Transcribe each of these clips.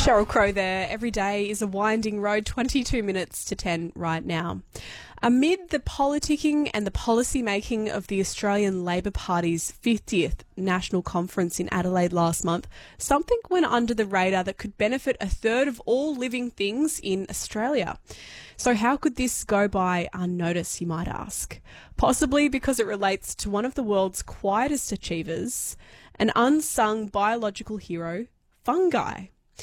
Cheryl Crow there. Every day is a winding road, 22 minutes to 10 right now. Amid the politicking and the policy making of the Australian Labor Party's 50th National Conference in Adelaide last month, something went under the radar that could benefit a third of all living things in Australia. So how could this go by unnoticed, you might ask? Possibly because it relates to one of the world's quietest achievers, an unsung biological hero, fungi.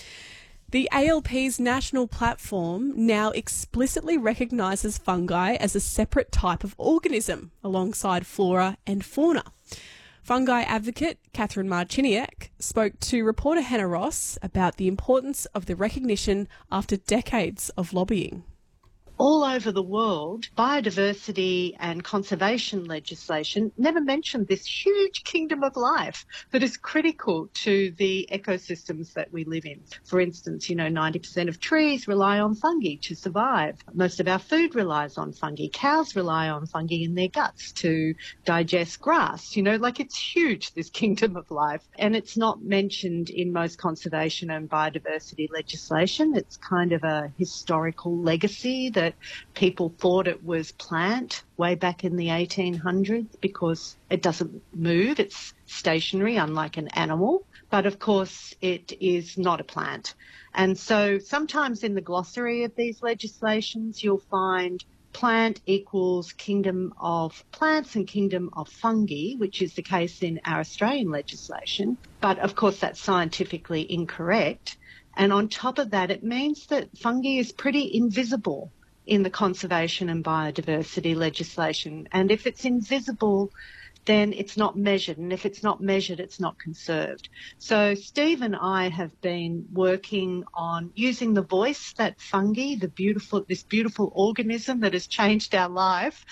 The ALP's national platform now explicitly recognises fungi as a separate type of organism alongside flora and fauna. Fungi advocate Catherine Marchiniak spoke to reporter Hannah Ross about the importance of the recognition after decades of lobbying. All over the world, biodiversity and conservation legislation never mentioned this huge kingdom of life that is critical to the ecosystems that we live in. For instance, 90% of trees rely on fungi to survive. Most of our food relies on fungi. Cows rely on fungi in their guts to digest grass. It's huge, this kingdom of life. And it's not mentioned in most conservation and biodiversity legislation. It's kind of a historical legacy that people thought it was plant way back in the 1800s because it doesn't move, it's stationary, unlike an animal. But of course, it is not a plant. And so sometimes in the glossary of these legislations, you'll find plant equals kingdom of plants and kingdom of fungi, which is the case in our Australian legislation. But of course, that's scientifically incorrect. And on top of that, it means that fungi is pretty invisible in the conservation and biodiversity legislation. And if it's invisible, then it's not measured. And if it's not measured, it's not conserved. So Steve and I have been working on using the voice that fungi, this beautiful organism that has changed our life,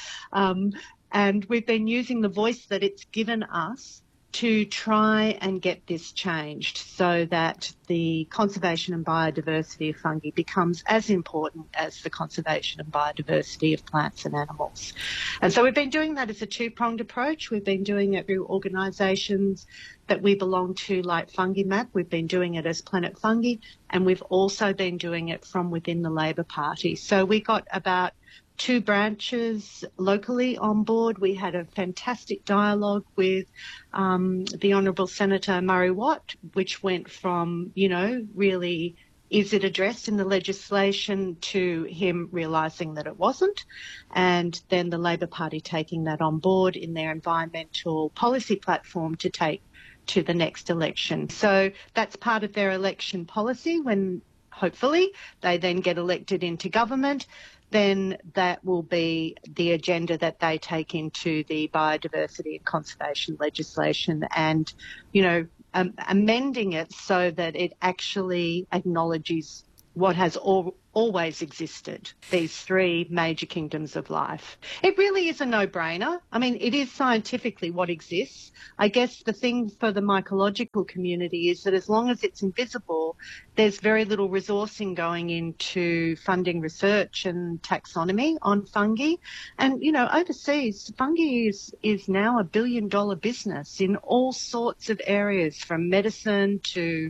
and we've been using the voice that it's given us to try and get this changed so that the conservation and biodiversity of fungi becomes as important as the conservation and biodiversity of plants and animals. And so we've been doing that as a two-pronged approach. We've been doing it through organisations that we belong to, like FungiMap. We've been doing it as Planet Fungi, and we've also been doing it from within the Labor Party. So we got about 2 branches locally on board. We had a fantastic dialogue with the Honourable Senator Murray Watt, which went from, really, is it addressed in the legislation, to him realising that it wasn't, and then the Labor Party taking that on board in their environmental policy platform to take to the next election. So that's part of their election policy. When hopefully they then get elected into government, then that will be the agenda that they take into the biodiversity and conservation legislation and, amending it so that it actually acknowledges what has always existed, these 3 major kingdoms of life. It really is a no-brainer. I mean, it is scientifically what exists. I guess the thing for the mycological community is that as long as it's invisible, there's very little resourcing going into funding research and taxonomy on fungi. And, overseas, fungi is now $1 billion business in all sorts of areas, from medicine to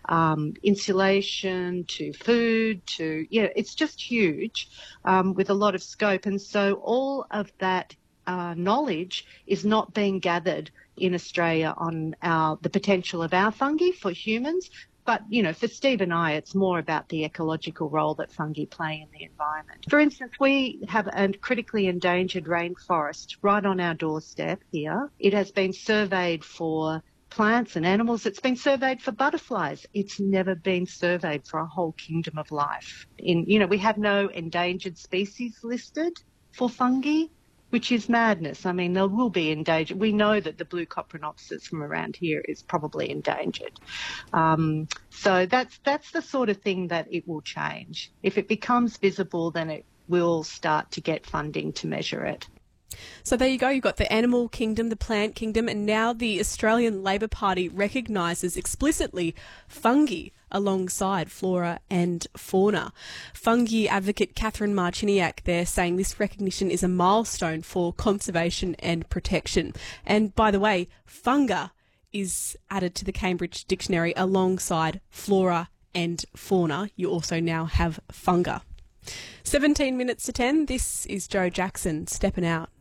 insulation to food to, it's just huge with a lot of scope. And so all of that knowledge is not being gathered in Australia on the potential of our fungi for humans. But, for Steve and I, it's more about the ecological role that fungi play in the environment. For instance, we have a critically endangered rainforest right on our doorstep here. It has been surveyed for plants and animals. It's been surveyed for butterflies. It's never been surveyed for a whole kingdom of life. We have no endangered species listed for fungi, which is madness. I mean, there will be endangered. We know that the blue Coprinopsis from around here is probably endangered. So that's the sort of thing that it will change. If it becomes visible, then it will start to get funding to measure it. So there you go. You've got the animal kingdom, the plant kingdom, and now the Australian Labor Party recognises explicitly fungi alongside flora and fauna. Fungi advocate Catherine Marchiniak there saying this recognition is a milestone for conservation and protection. And by the way, funga is added to the Cambridge Dictionary alongside flora and fauna, you also now have funga. 17 minutes to 10, this is Jo Jackson stepping out.